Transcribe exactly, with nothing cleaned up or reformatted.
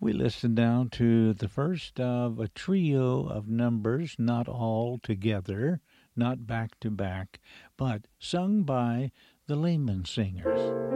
We listen now to the first of a trio of numbers, not all together, not back to back, but sung by the Lehman Singers.